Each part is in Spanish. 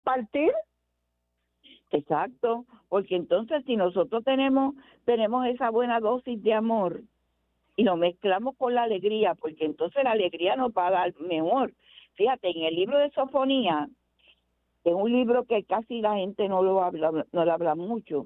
compartir. Exacto, porque entonces si nosotros tenemos esa buena dosis de amor y lo mezclamos con la alegría, porque entonces la alegría nos va a dar mejor. Fíjate, en el libro de Sofonía, que es un libro que casi la gente no lo habla mucho,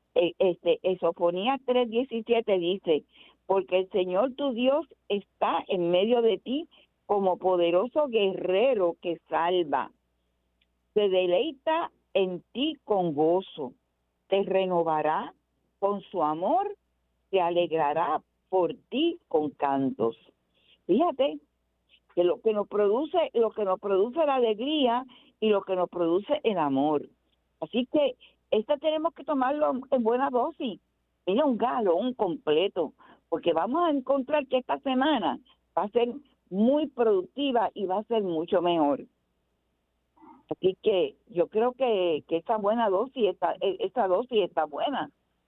Sofonía 3:17 dice, porque el Señor tu Dios está en medio de ti como poderoso guerrero que salva, se deleita en ti con gozo, te renovará con su amor, te alegrará por ti con cantos. Fíjate que lo que nos produce la alegría y lo que nos produce el amor. Así que esto tenemos que tomarlo en buena dosis. Mira, un galón completo, porque vamos a encontrar que esta semana va a ser muy productiva y va a ser mucho mejor. Así que yo creo que esa buena dosis, esa dosis está buena.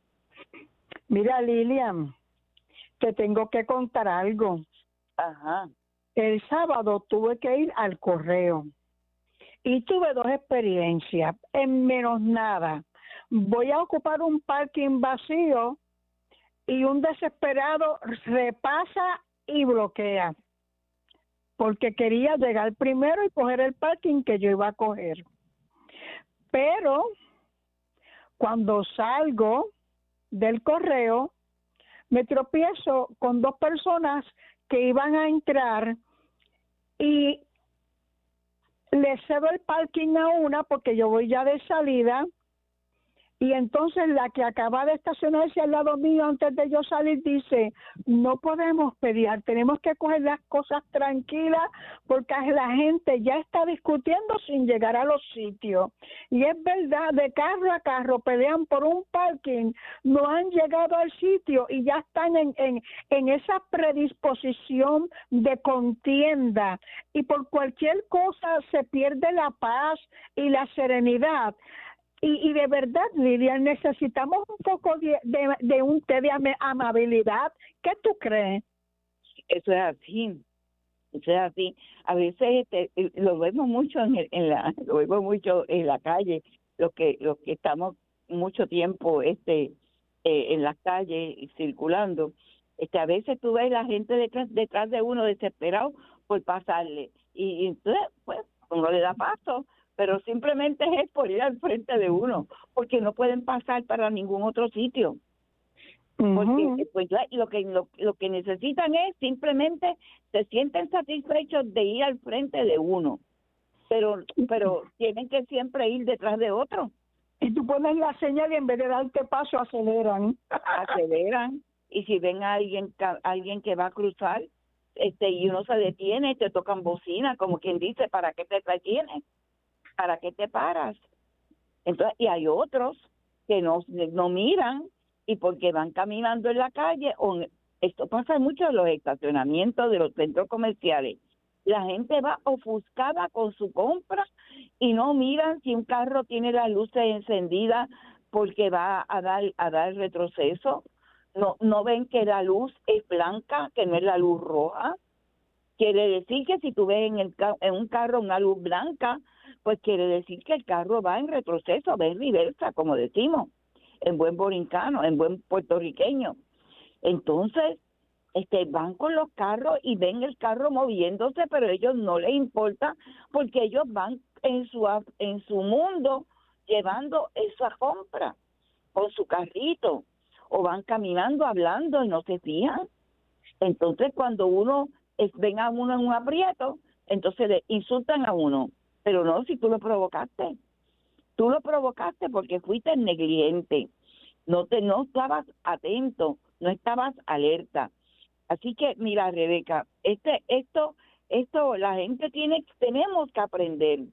Mira, Lilian, te tengo que contar algo. Ajá. El sábado tuve que ir al correo y tuve 2 experiencias, en menos nada. Voy a ocupar un parking vacío y un desesperado repasa y bloquea, porque quería llegar primero y coger el parking que yo iba a coger. Pero cuando salgo del correo, me tropiezo con 2 personas que iban a entrar y le cedo el parking a una porque yo voy ya de salida, y entonces la que acaba de estacionarse al lado mío antes de yo salir dice, no podemos pelear, tenemos que coger las cosas tranquilas porque la gente ya está discutiendo sin llegar a los sitios. Y es verdad, de carro a carro pelean por un parking, no han llegado al sitio y ya están en esa predisposición de contienda, y por cualquier cosa se pierde la paz y la serenidad. Y de verdad, Lilian, necesitamos un poco de un té de amabilidad. ¿Qué tú crees? Eso es así. Eso es así. A veces lo vemos mucho lo vemos mucho en la calle, los que estamos mucho tiempo en las calles circulando. A veces tú ves la gente detrás de uno desesperado por pasarle, y entonces pues uno le da paso, pero simplemente es por ir al frente de uno, porque no pueden pasar para ningún otro sitio. Porque pues lo que necesitan es simplemente se sienten satisfechos de ir al frente de uno, pero tienen que siempre ir detrás de otro. Y tú pones la señal y en vez de darte paso aceleran. Aceleran, y si ven a alguien que va a cruzar, y uno se detiene, te tocan bocina, como quien dice, ¿para qué te detienes? ¿Para qué te paras? Entonces, y hay otros que no miran, y porque van caminando en la calle, esto pasa mucho en los estacionamientos de los centros comerciales. La gente va ofuscada con su compra y no miran si un carro tiene las luces encendidas porque va a dar retroceso. No ven que la luz es blanca, que no es la luz roja. Quiere decir que si tú ves en un carro una luz blanca, pues quiere decir que el carro va en retroceso, va en reversa, como decimos, en buen borincano, en buen puertorriqueño. Entonces, van con los carros y ven el carro moviéndose, pero a ellos no les importa, porque ellos van en su mundo llevando esa compra con su carrito, o van caminando hablando y no se fijan. Entonces, cuando ven a uno en un aprieto, entonces le insultan a uno, pero no, si tú lo provocaste porque fuiste negligente, no estabas atento, no estabas alerta. Así que mira, Rebeca, esto la gente tenemos que aprender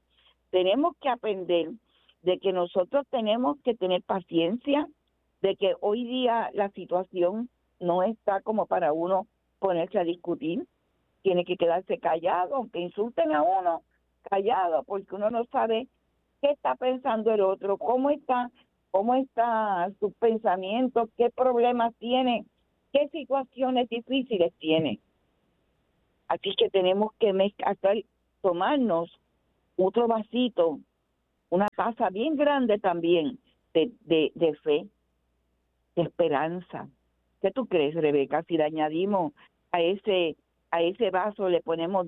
de que nosotros tenemos que tener paciencia, de que hoy día la situación no está como para uno ponerse a discutir, tiene que quedarse callado, aunque insulten a uno, callado, porque uno no sabe qué está pensando el otro, cómo está sus pensamientos, qué problemas tiene, qué situaciones difíciles tiene. Así que tenemos que tomarnos otro vasito una taza bien grande también de fe, de esperanza. ¿Qué tú crees, Rebeca? Si le añadimos a ese vaso, le ponemos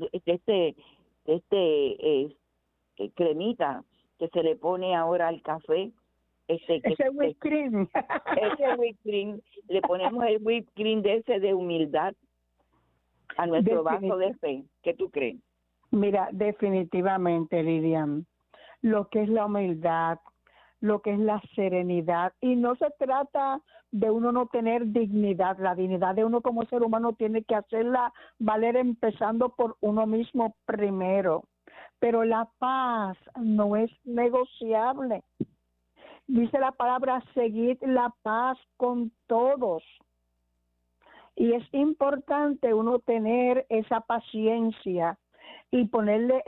cremita que se le pone ahora al café, ese whipped cream. Ese whipped cream, le ponemos el whipped cream de humildad a nuestro vaso de fe. ¿Qué tú crees? Mira, definitivamente, Lilian, lo que es la humildad, lo que es la serenidad, y no se trata de uno no tener dignidad, la dignidad de uno como ser humano tiene que hacerla valer empezando por uno mismo primero, pero la paz no es negociable. Dice la palabra, seguid la paz con todos. Y es importante uno tener esa paciencia y ponerle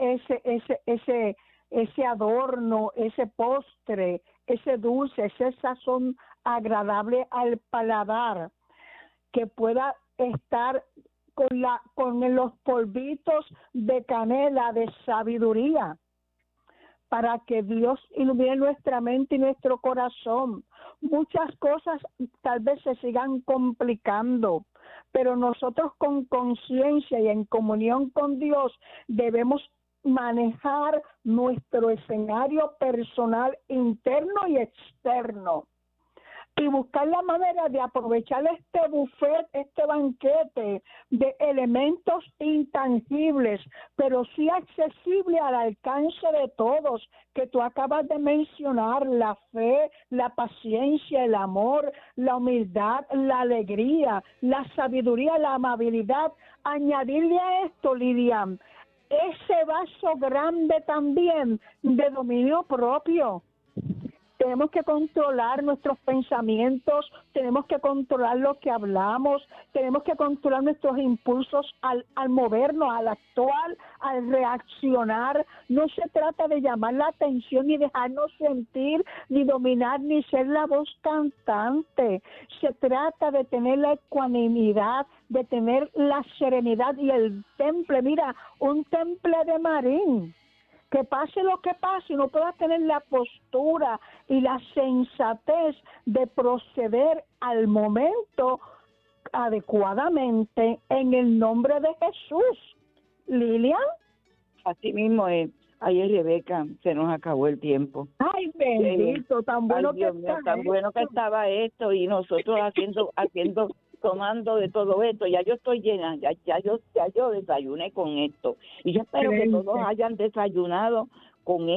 ese adorno, ese postre, ese dulce, ese sazón agradable al paladar, que pueda estar con los polvitos de canela, de sabiduría, para que Dios ilumine nuestra mente y nuestro corazón. Muchas cosas tal vez se sigan complicando, pero nosotros con conciencia y en comunión con Dios debemos manejar nuestro escenario personal interno y externo y buscar la manera de aprovechar este buffet, este banquete de elementos intangibles, pero sí accesible al alcance de todos, que tú acabas de mencionar: la fe, la paciencia, el amor, la humildad, la alegría, la sabiduría, la amabilidad. Añadirle a esto, Lilian, ese vaso grande también de dominio propio. Tenemos que controlar nuestros pensamientos, tenemos que controlar lo que hablamos, tenemos que controlar nuestros impulsos al movernos, al actuar, al reaccionar. No se trata de llamar la atención, ni dejarnos sentir, ni dominar, ni ser la voz cantante. Se trata de tener la ecuanimidad, de tener la serenidad y el temple. Mira, un temple de Marín. Que pase lo que pase, no puedas tener la postura y la sensatez de proceder al momento adecuadamente en el nombre de Jesús. Lilian. Así mismo es. Ayer, Rebeca, se nos acabó el tiempo. Ay, bendito, tan bueno que está. Tan bueno que estaba esto, y nosotros tomando de todo esto. Ya yo estoy llena, ya yo desayuné con esto, y yo espero que todos hayan desayunado con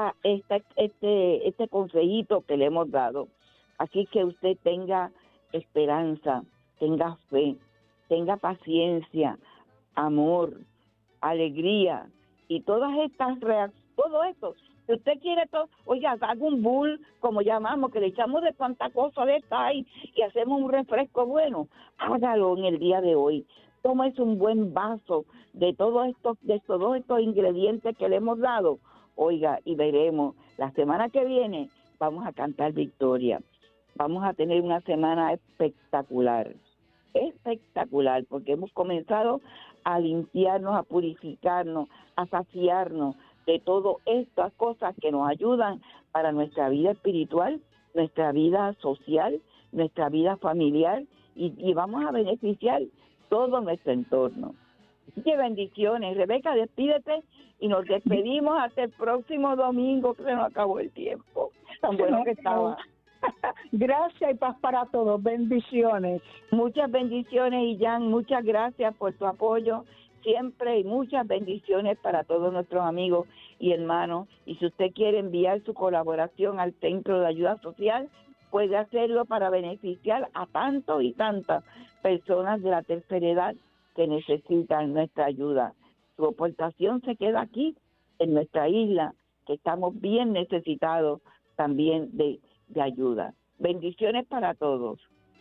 este consejito que le hemos dado. Así que usted tenga esperanza, tenga fe, tenga paciencia, amor, alegría y todas estas reacciones, todo esto. Si usted quiere todo, oiga, haga un bull, como llamamos, que le echamos de cuanta cosa de esta ahí y hacemos un refresco bueno. Hágalo en el día de hoy. Tómese un buen vaso de todos estos ingredientes que le hemos dado. Oiga, y veremos, la semana que viene vamos a cantar victoria. Vamos a tener una semana espectacular, porque hemos comenzado a limpiarnos, a purificarnos, a saciarnos de todas estas cosas que nos ayudan para nuestra vida espiritual, nuestra vida social, nuestra vida familiar, y vamos a beneficiar todo nuestro entorno. Así que bendiciones. Rebeca, despídete y nos despedimos hasta el próximo domingo, que se nos acabó el tiempo. Tan bueno que estaba. Gracias y paz para todos. Bendiciones. Muchas bendiciones, y Jan, muchas gracias por tu apoyo siempre, y muchas bendiciones para todos nuestros amigos y hermanos. Y si usted quiere enviar su colaboración al Centro de Ayuda Social, puede hacerlo para beneficiar a tantos y tantas personas de la tercera edad que necesitan nuestra ayuda. Su aportación se queda aquí, en nuestra isla, que estamos bien necesitados también de ayuda. Bendiciones para todos.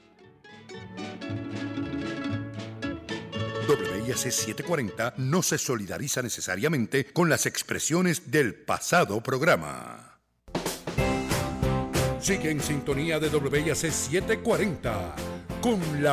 WIAC 740 no se solidariza necesariamente con las expresiones del pasado programa. Sigue en sintonía de WIAC 740 con la